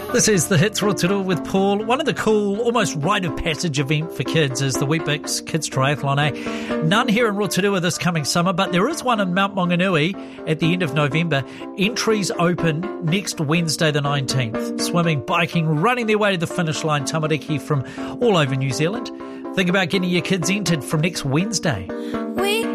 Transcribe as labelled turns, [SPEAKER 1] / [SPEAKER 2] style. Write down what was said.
[SPEAKER 1] This is the Hits Rotorua with Paul. One of the cool, almost rite of passage event for kids is the Weet-Bix Kids Triathlon. None here in Rotorua this coming summer, but there is one in Mount Maunganui at the end of November. Entries open next Wednesday the 19th. Swimming, biking, running their way to the finish line, tamariki from all over New Zealand. Think about getting your kids entered from next Wednesday.
[SPEAKER 2] We